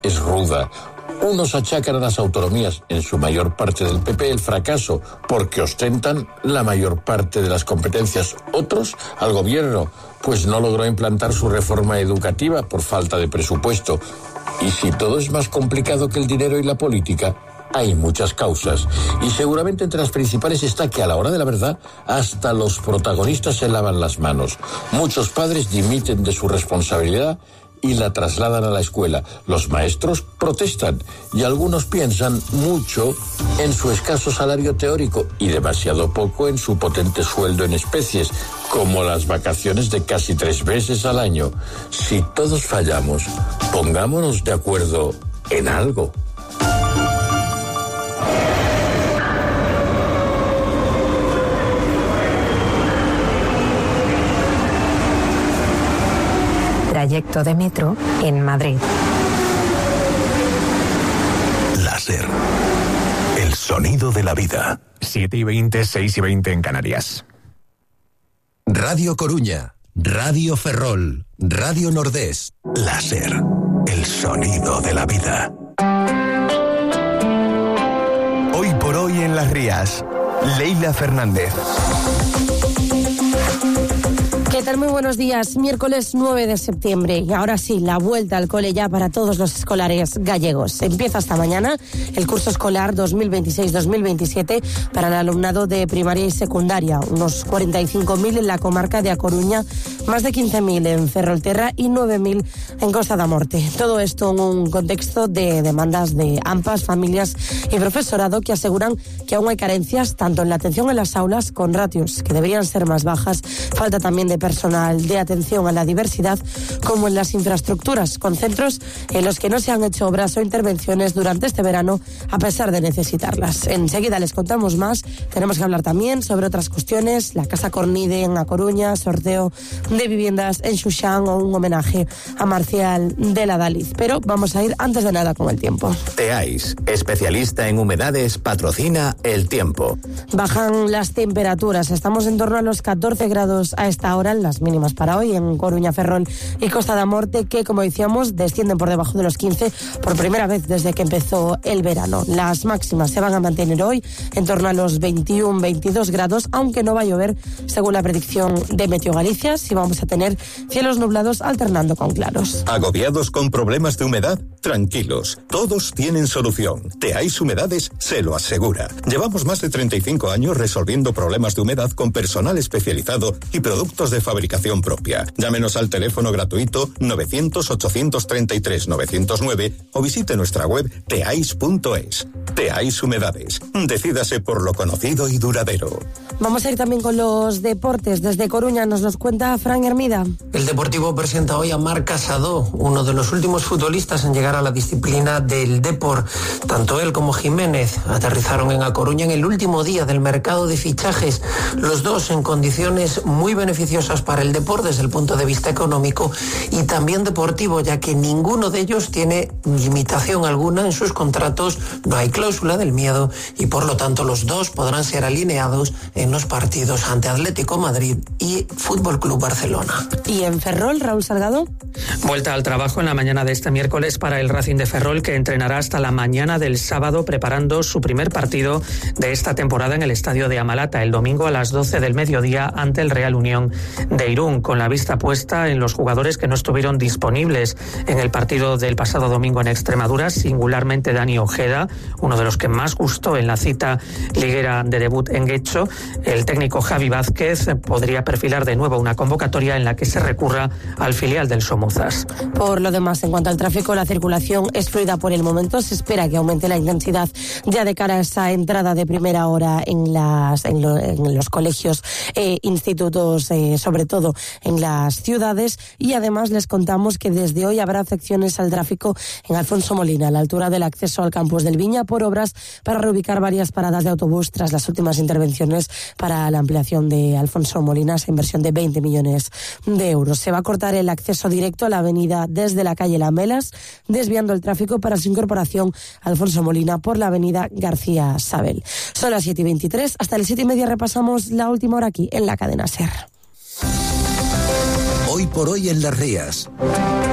es ruda. Unos achacan a las autonomías, en su mayor parte del PP, el fracaso, porque ostentan la mayor parte de las competencias. Otros, al gobierno, pues no logró implantar su reforma educativa por falta de presupuesto. Y si todo es más complicado que el dinero y la política, hay muchas causas. Y seguramente entre las principales está que a la hora de la verdad, hasta los protagonistas se lavan las manos. Muchos padres dimiten de su responsabilidad y la trasladan a la escuela. Los maestros protestan y algunos piensan mucho en su escaso salario teórico y demasiado poco en su potente sueldo en especies, como las vacaciones de casi 3 veces al año. Si todos fallamos, pongámonos de acuerdo en algo. Trayecto de metro en Madrid. Láser. El sonido de la vida. 7:20, 6:20 en Canarias. Radio Coruña, Radio Ferrol, Radio Nordés. Láser. El sonido de la vida. Hoy por hoy en Las Rías, Leila Fernández. ¿Qué tal? Muy buenos días. Miércoles 9 de septiembre y ahora sí, la vuelta al cole ya para todos los escolares gallegos. Empieza esta mañana el curso escolar 2026-2027 para el alumnado de primaria y secundaria. Unos 45.000 en la comarca de A Coruña, más de 15.000 en Ferrolterra y 9.000 en Costa da Morte. Todo esto en un contexto de demandas de AMPAs, familias y profesorado que aseguran que aún hay carencias tanto en la atención en las aulas con ratios que deberían ser más bajas, falta también de personal de atención a la diversidad, como en las infraestructuras, con centros en los que no se han hecho obras o intervenciones durante este verano a pesar de necesitarlas. Enseguida les contamos más. Tenemos que hablar también sobre otras cuestiones, la Casa Cornide en A Coruña, sorteo de viviendas en Xuxán o un homenaje a Marcial de la Daliz. Pero vamos a ir antes de nada con el tiempo. Teais, especialista en humedades, patrocina el tiempo. Bajan las temperaturas, estamos en torno a los 14 grados a esta hora, las mínimas para hoy en Coruña, Ferrol y Costa da Morte, que como decíamos descienden por debajo de los 15 por primera vez desde que empezó el verano. Las máximas se van a mantener hoy en torno a los 21-22 grados, aunque no va a llover según la predicción de Meteo Galicia, si vamos a tener cielos nublados alternando con claros. ¿Agobiados con problemas de humedad? Tranquilos, todos tienen solución. Teais Humedades se lo asegura. Llevamos más de 35 años resolviendo problemas de humedad con personal especializado y productos de fabricación propia. Llámenos al teléfono gratuito 900-833-909 o visite nuestra web teais.es. Teais Humedades. Decídase por lo conocido y duradero. Vamos a ir también con los deportes. Desde Coruña nos los cuenta Fran Hermida. El Deportivo presenta hoy a Marc Casado, uno de los últimos futbolistas en llegar a la disciplina del Depor. Tanto él como Jiménez aterrizaron en A Coruña en el último día del mercado de fichajes. Los dos en condiciones muy beneficiosas para el Depor desde el punto de vista económico y también deportivo, ya que ninguno de ellos tiene limitación alguna en sus contratos, no hay cláusula del miedo y por lo tanto los dos podrán ser alineados en los partidos ante Atlético Madrid y Fútbol Club Barcelona. ¿Y en Ferrol, Raúl Salgado? Vuelta al trabajo en la mañana de este miércoles para el Racing de Ferrol, que entrenará hasta la mañana del sábado preparando su primer partido de esta temporada en el estadio de Amalata, el domingo a las 12 del mediodía ante el Real Unión de Irún, con la vista puesta en los jugadores que no estuvieron disponibles en el partido del pasado domingo en Extremadura, singularmente Dani Ojeda, uno de los que más gustó en la cita liguera de debut en Guecho. El técnico Javi Vázquez podría perfilar de nuevo una convocatoria en la que se recurra al filial del Somozas. Por lo demás, en cuanto al tráfico, la circulación es fluida por el momento. Se espera que aumente la intensidad ya de cara a esa entrada de primera hora en los colegios e institutos, sobre todo en las ciudades. Y además les contamos que desde hoy habrá afecciones al tráfico en Alfonso Molina, a la altura del acceso al campus del Viña, por obras para reubicar varias paradas de autobús tras las últimas intervenciones para la ampliación de Alfonso Molina, esa inversión de 20 millones de euros. Se va a cortar el acceso directo a la avenida desde la calle Lamelas, desviando el tráfico para su incorporación a Alfonso Molina por la avenida García Sabel. Son las 7:23, hasta las 7:30 repasamos la última hora aquí en la cadena SER. Hoy por hoy en Las Rías.